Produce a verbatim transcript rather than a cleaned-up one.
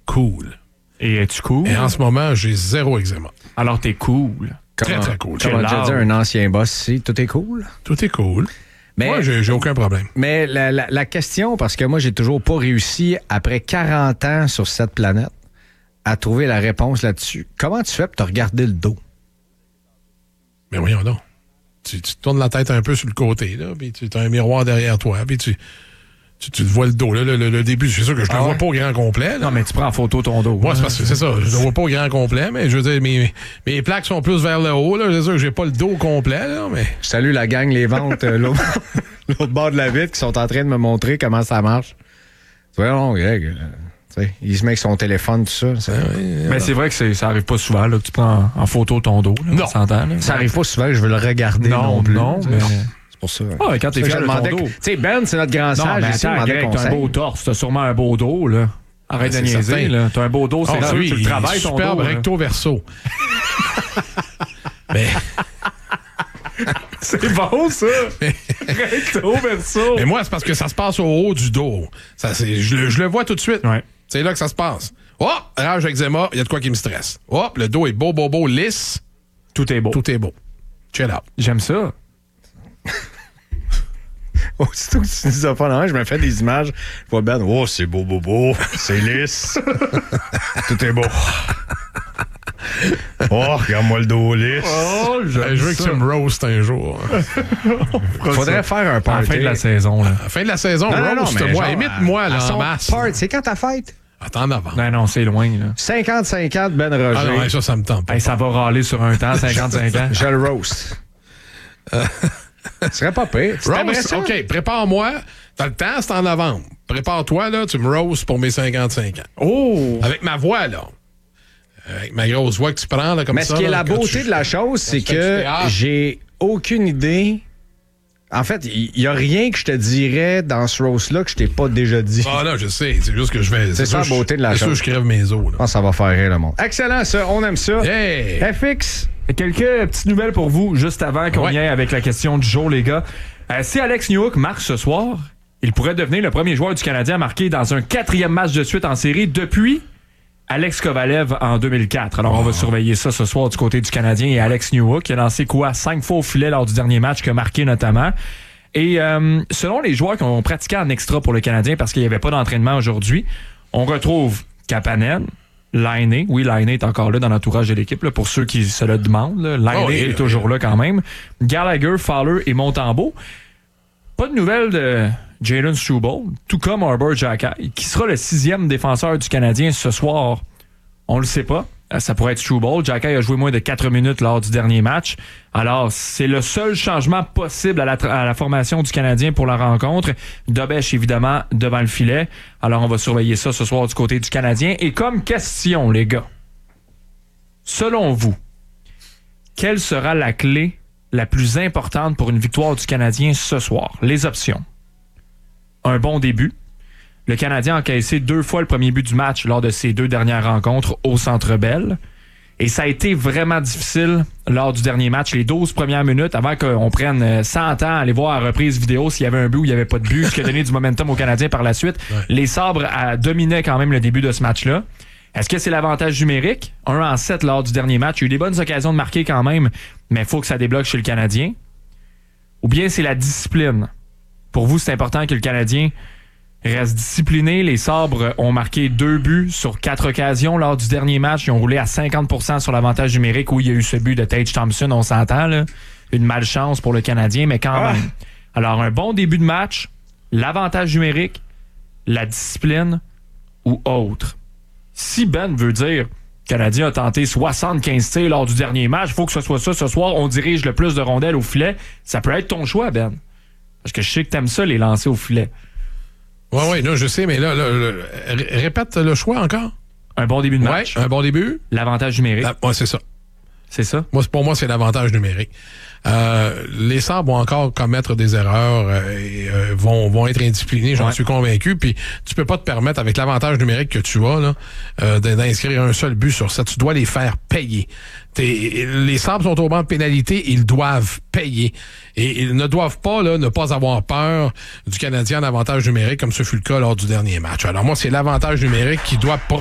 cool. Et es-tu cool? Et en ce moment, j'ai zéro eczéma. Alors, t'es cool. Très, Comment, très cool. Comment je dis un ancien boss ici, tout est cool? Tout est cool. Mais, moi, j'ai, j'ai aucun problème. Mais la, la, la question, parce que moi, j'ai toujours pas réussi, après quarante ans sur cette planète, à trouver la réponse là-dessus. Comment tu fais pour te regarder le dos? Mais voyons donc. Tu, tu tournes la tête un peu sur le côté, là, puis tu as un miroir derrière toi, puis tu, tu, tu te vois le dos, là, le, le, le début. C'est sûr que je ne ah le ouais? vois pas au grand complet. Là. Non, mais tu prends en photo ton dos. Moi, c'est parce que c'est ça. Je ne le vois pas au grand complet, mais je veux dire, mes, mes plaques sont plus vers le haut. Là. C'est sûr que j'ai pas le dos complet, là, mais. Je salue la gang, les ventes, euh, l'autre, l'autre bord de la vitre, qui sont en train de me montrer comment ça marche. Voyons, Greg. Euh, tu sais, il se met avec son téléphone, tout ça. ça. Ah oui, Mais voilà. c'est vrai que c'est, ça arrive pas souvent là, que tu prends en, en photo ton dos. Là, Non. on s'entend, là. Ça arrive pas souvent que je veux le regarder non, Non, plus. non, mais... C'est pour ça. Ah, quand t'es Ça, fier je de ton demandais dos. que- Tu sais, Ben, c'est notre grand Non, sage mais ici, il attends, demandait Greg, t'as un conseil. beau torse, t'as sûrement un beau dos, là. Arrête Ah, de c'est niaiser, certain. là. T'as un beau dos, c'est Ah, sûr, lui, tu le il est travailles ton superbe dos. là. recto verso. mais, C'est bon, ça! Recto verso! mais moi, c'est parce que ça se passe au haut du dos. Ça, c'est, je, le- je le vois tout de suite. Ouais. C'est là que ça se passe. Oh, rage eczéma, il y a de quoi qui me stresse. Hop, le dos est beau, beau, beau, lisse. Tout est beau. Tout est beau. Chill out. J'aime ça. Aussitôt que tu dis ça, non, je me fais des images. Je vois Ben, oh, c'est beau, beau, beau. C'est lisse. Tout est beau. Oh, regarde-moi le dos lisse. Oh, Euh, je veux que tu me roast un jour. Faudrait faire un À la party. fin de la saison, là. À la fin de la saison, Non, non, non, mais roast-moi. genre, Imite-moi, à- là, à en son masse. party. C'est quand ta fête? Attends en avant. Non, non, c'est loin, là. cinquante cinquante, Ben Roger. Ah non, ça, ça me tente pas. Hey, ça va râler sur un temps, cinquante-cinq ans. Je le roast. Ce serait pas pire. Tu t'aimerais Roast, ça? OK, prépare-moi. T'as le temps, c'est en novembre. Prépare-toi, là, tu me roast pour mes cinquante-cinq ans. Oh! Avec ma voix, là. Avec ma grosse voix que tu prends, là, comme Mais ça. ce qui est là, la quand beauté tu- de la chose, c'est tu fais du que théâtre. j'ai aucune idée. En fait, il n'y a rien que je te dirais dans ce roast-là que je t'ai pas déjà dit. Ah non, je sais. C'est juste que je vais. C'est ça la sûr, beauté de la je- C'est sûr chose. que je crève mes os, Je là. pense que ça va faire rire le monde. Excellent, ça. On aime ça. Hey! F X. Quelques petites nouvelles pour vous, juste avant qu'on Ouais. y aille avec la question du jour, les gars. Euh, si Alex Newhook marque ce soir, il pourrait devenir le premier joueur du Canadien à marquer dans un quatrième match de suite en série depuis Alex Kovalev en deux mille quatre. Alors, on va surveiller ça ce soir du côté du Canadien. Et Alex Newhook qui a lancé quoi? Cinq fois au filet lors du dernier match, qui a marqué notamment. Et euh, selon les joueurs qui ont pratiqué en extra pour le Canadien, parce qu'il n'y avait pas d'entraînement aujourd'hui, on retrouve Kapanen, Laine. Oui, Laine est encore là dans l'entourage de l'équipe, là, pour ceux qui se le demandent. Là. Laine Oh, oui, est oui, toujours là quand même. Gallagher, Fowler et Montembeault. Pas de nouvelles de Jalen Struble, tout comme Arbor Xhekaj, qui sera le sixième défenseur du Canadien ce soir. On le sait pas. Euh, Ça pourrait être Struble. Xhekaj a joué moins de quatre minutes lors du dernier match. Alors, c'est le seul changement possible à la, tra- à la formation du Canadien pour la rencontre. Dobèche, évidemment, devant le filet. Alors, on va surveiller ça ce soir du côté du Canadien. Et comme question, les gars, selon vous, quelle sera la clé la plus importante pour une victoire du Canadien ce soir? Les options. Un bon début. Le Canadien a encaissé deux fois le premier but du match lors de ses deux dernières rencontres au Centre Bell. Et ça a été vraiment difficile lors du dernier match. Les douze premières minutes, avant qu'on prenne cent ans à aller voir à reprise vidéo s'il y avait un but ou il n'y avait pas de but, ce qui a donné du momentum aux Canadiens par la suite. Ouais. Les Sabres a, dominaient quand même le début de ce match-là. Est-ce que c'est l'avantage numérique? un en sept lors du dernier match. Il y a eu des bonnes occasions de marquer quand même, mais il faut que ça débloque chez le Canadien. Ou bien c'est la discipline. Pour vous, c'est important que le Canadien reste discipliné. Les Sabres ont marqué deux buts sur quatre occasions lors du dernier match. Ils ont roulé à cinquante pour cent sur l'avantage numérique où il y a eu ce but de Tage Thompson, on s'entend, là. Une malchance pour le Canadien, mais quand Ah. même. Alors, un bon début de match, l'avantage numérique, la discipline ou autre. Si Ben veut dire le Canadien a tenté soixante-quinze tirs lors du dernier match, il faut que ce soit ça ce soir, on dirige le plus de rondelles au filet, ça peut être ton choix, Ben. Parce que je sais que t'aimes ça, les lancer au filet. Oui, oui, là, je sais, mais là, là, là, r- répète le choix encore. Un bon début de Ouais, match, un bon début. l'avantage numérique, Ah, ouais, c'est ça. c'est ça? Moi, c'est- pour moi, c'est l'avantage numérique. Euh, les Sabres vont encore commettre des erreurs euh, et euh, vont, vont être indisciplinés, j'en Ouais. suis convaincu. Puis tu peux pas te permettre, avec l'avantage numérique que tu as, là, euh, d'inscrire un seul but sur ça. Tu dois les faire payer. T'es- les Sabres sont au banc de pénalité, ils doivent payer. Et ils ne doivent pas là, ne pas avoir peur du Canadien en avantage numérique, comme ce fut le cas lors du dernier match. Alors moi, c'est l'avantage numérique qui doit